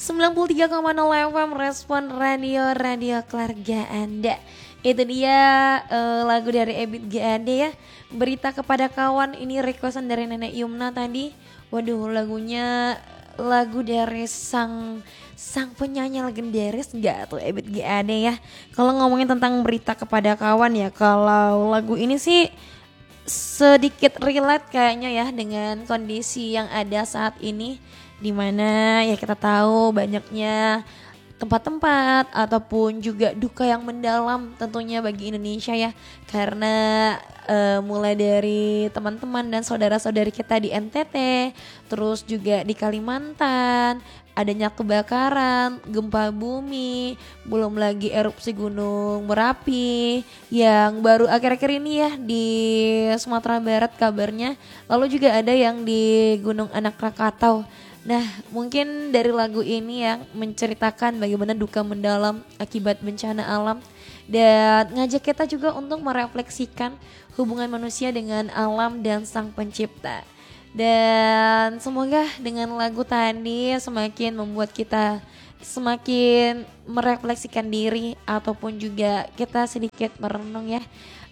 93,0 FM Respon Radio keluarga Anda. Itu dia lagu dari Ebit GAD ya. Berita kepada kawan, ini requestan dari Nenek Yumna tadi. Waduh, lagunya lagu dari sang penyanyi legendaris enggak tuh Ebit GAD ya. Kalau ngomongin tentang berita kepada kawan ya, kalau lagu ini sih sedikit relate kayaknya ya dengan kondisi yang ada saat ini, dimana ya kita tahu banyaknya tempat-tempat ataupun juga duka yang mendalam tentunya bagi Indonesia ya, karena mulai dari teman-teman dan saudara-saudari kita di NTT, terus juga di Kalimantan adanya kebakaran, gempa bumi, belum lagi erupsi Gunung Merapi yang baru akhir-akhir ini ya di Sumatera Barat kabarnya. Lalu juga ada yang di Gunung Anak Krakatau. Nah, mungkin dari lagu ini yang menceritakan bagaimana duka mendalam akibat bencana alam dan ngajak kita juga untuk merefleksikan hubungan manusia dengan alam dan sang pencipta. Dan semoga dengan lagu tadi semakin membuat kita semakin merefleksikan diri ataupun juga kita sedikit merenung ya.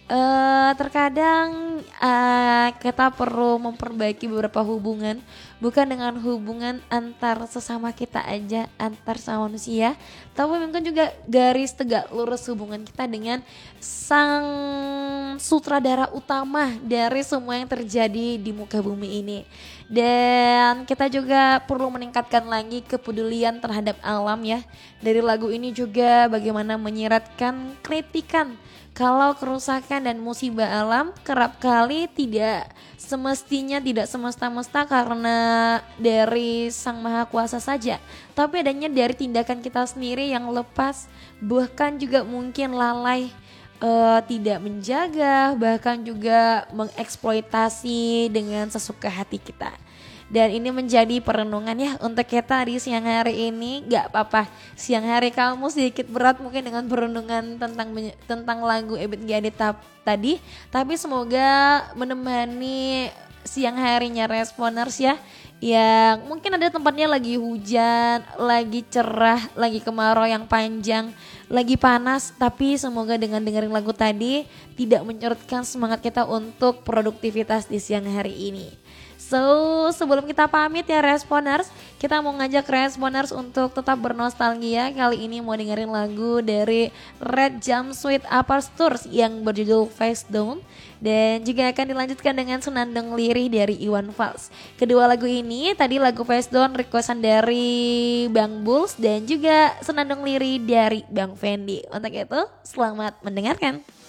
Terkadang kita perlu memperbaiki beberapa hubungan, bukan dengan hubungan antar sesama kita aja, antar sama manusia, tapi mungkin juga garis tegak lurus hubungan kita dengan sang sutradara utama dari semua yang terjadi di muka bumi ini. Dan kita juga perlu meningkatkan lagi kepedulian terhadap alam ya. Dari lagu ini juga bagaimana menyiratkan kritikan kalau kerusakan dan musibah alam kerap kali tidak semestinya, tidak semesta-mesta karena dari Sang Maha Kuasa saja, tapi adanya dari tindakan kita sendiri yang lepas, bahkan juga mungkin lalai, tidak menjaga, bahkan juga mengeksploitasi dengan sesuka hati kita. Dan ini menjadi perenungan ya untuk kita di siang hari ini. Gak apa-apa, siang hari kamu sedikit berat mungkin dengan perenungan tentang lagu Ebit GAD tadi, tapi semoga menemani siang harinya Responers ya, yang mungkin ada tempatnya lagi hujan, lagi cerah, lagi kemarau yang panjang, lagi panas, tapi semoga dengan dengerin lagu tadi tidak menyurutkan semangat kita untuk produktivitas di siang hari ini. So, sebelum kita pamit ya Responers, kita mau ngajak Responers untuk tetap bernostalgia. Kali ini mau dengerin lagu dari Red Jumpsuit Apart Tours yang berjudul Face Down, dan juga akan dilanjutkan dengan Senandung Lirih dari Iwan Fals. Kedua lagu ini, tadi lagu Face Down requestan dari Bang Bulls dan juga Senandung Lirih dari Bang Fendi. Untuk itu, selamat mendengarkan.